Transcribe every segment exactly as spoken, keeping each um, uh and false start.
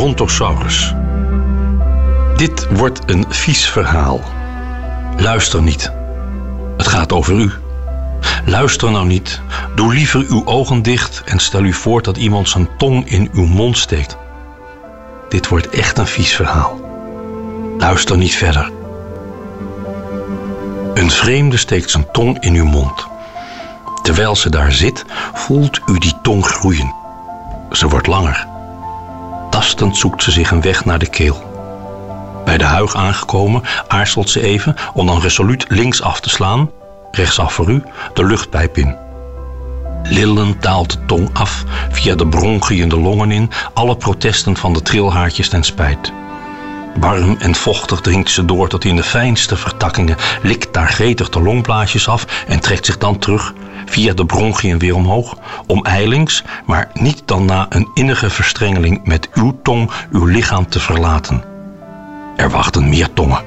Brontosaurus. Dit wordt een vies verhaal. Luister niet. Het gaat over u. Luister nou niet. Doe liever uw ogen dicht en stel u voor dat iemand zijn tong in uw mond steekt. Dit wordt echt een vies verhaal. Luister niet verder. Een vreemde steekt zijn tong in uw mond. Terwijl ze daar zit, voelt u die tong groeien. Ze wordt langer. Tastend zoekt ze zich een weg naar de keel. Bij de huig aangekomen aarzelt ze even om dan resoluut links af te slaan, rechtsaf voor u, de luchtpijp in. Lillend daalt de tong af, via de bronchiën de longen in, alle protesten van de trilhaartjes ten spijt. Warm en vochtig dringt ze door tot in de fijnste vertakkingen, likt daar gretig de longblaasjes af en trekt zich dan terug, via de bronchiën weer omhoog, om ijlings, maar niet dan na een innige verstrengeling met uw tong uw lichaam te verlaten. Er wachten meer tongen.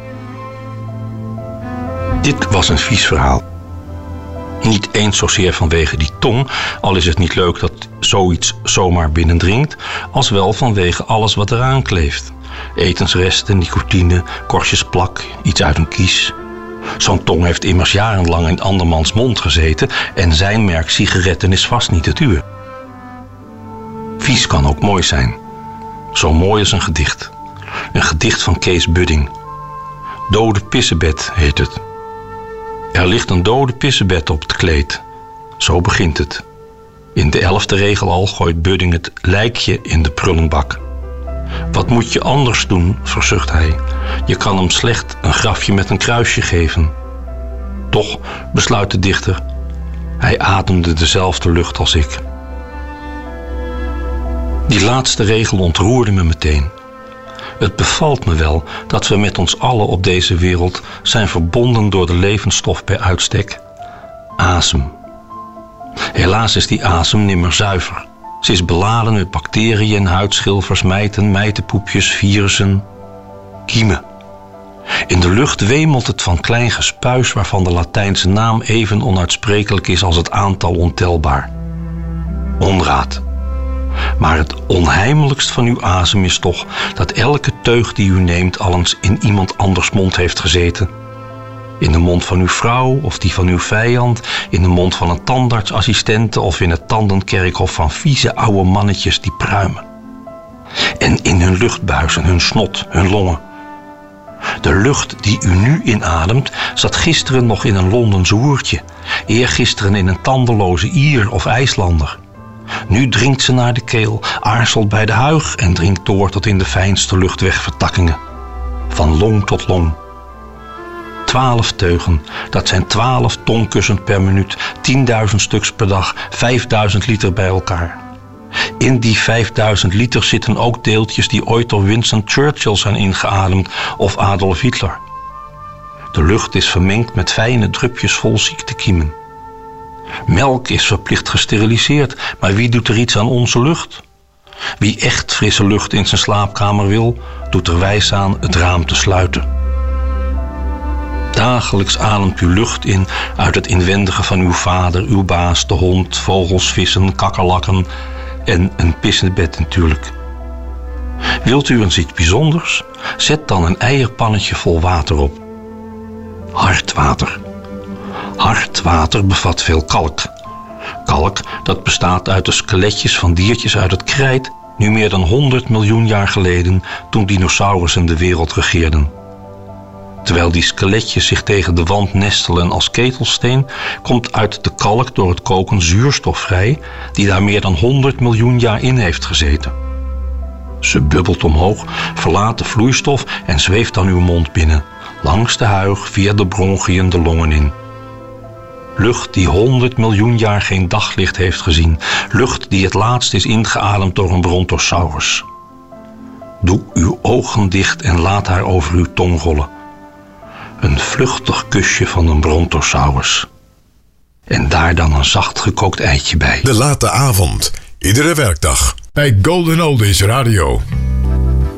Dit was een vies verhaal. Niet eens zozeer vanwege die tong, al is het niet leuk dat zoiets zomaar binnendringt, als wel vanwege alles wat eraan kleeft. Etensresten, nicotine, korstjes plak, iets uit een kies. Zo'n tong heeft immers jarenlang in andermans mond gezeten en zijn merk sigaretten is vast niet het uwe. Vies kan ook mooi zijn. Zo mooi als een gedicht. Een gedicht van Kees Budding. Dode pissebed heet het. Er ligt een dode pissebed op het kleed. Zo begint het. In de elfde regel al gooit Budding het lijkje in de prullenbak. Wat moet je anders doen, verzucht hij. Je kan hem slecht een grafje met een kruisje geven. Toch, besluit de dichter, hij ademde dezelfde lucht als ik. Die laatste regel ontroerde me meteen. Het bevalt me wel dat we met ons allen op deze wereld zijn verbonden door de levensstof bij uitstek. Asem. Helaas is die asem nimmer zuiver. Ze is beladen met bacteriën, huidschilfers, mijten, mijtenpoepjes, virussen, kiemen. In de lucht wemelt het van klein gespuis waarvan de Latijnse naam even onuitsprekelijk is als het aantal ontelbaar. Onraad. Maar het onheimelijkst van uw asem is toch dat elke teug die u neemt al eens in iemand anders mond heeft gezeten. In de mond van uw vrouw of die van uw vijand, in de mond van een tandartsassistente of in het tandenkerkhof van vieze oude mannetjes die pruimen. En in hun luchtbuizen, hun snot, hun longen. De lucht die u nu inademt zat gisteren nog in een Londens hoertje, eergisteren in een tandeloze Ier of IJslander. Nu dringt ze naar de keel, aarzelt bij de huig en dringt door tot in de fijnste luchtwegvertakkingen. Van long tot long. Twaalf teugen, dat zijn twaalf tongkussen per minuut, tienduizend stuks per dag, vijfduizend liter bij elkaar. In die vijfduizend liter zitten ook deeltjes die ooit door Winston Churchill zijn ingeademd of Adolf Hitler. De lucht is vermengd met fijne drupjes vol ziektekiemen. Melk is verplicht gesteriliseerd, maar wie doet er iets aan onze lucht? Wie echt frisse lucht in zijn slaapkamer wil, doet er wijs aan het raam te sluiten. Dagelijks ademt u lucht in uit het inwendige van uw vader, uw baas, de hond, vogels, vissen, kakkerlakken en een pissebed natuurlijk. Wilt u eens iets bijzonders? Zet dan een eierpannetje vol water op. Hard water. Hard water bevat veel kalk. Kalk dat bestaat uit de skeletjes van diertjes uit het Krijt, nu meer dan honderd miljoen jaar geleden, toen dinosaurussen de wereld regeerden. Terwijl die skeletjes zich tegen de wand nestelen als ketelsteen, komt uit de kalk door het koken zuurstof vrij, die daar meer dan honderd miljoen jaar in heeft gezeten. Ze bubbelt omhoog, verlaat de vloeistof en zweeft dan uw mond binnen, langs de huig, via de bronchiën de longen in. Lucht die honderd miljoen jaar geen daglicht heeft gezien. Lucht die het laatst is ingeademd door een brontosaurus. Doe uw ogen dicht en laat haar over uw tong rollen. Een vluchtig kusje van een brontosaurus. En daar dan een zacht gekookt eitje bij. De late avond, iedere werkdag, bij Golden Oldies Radio.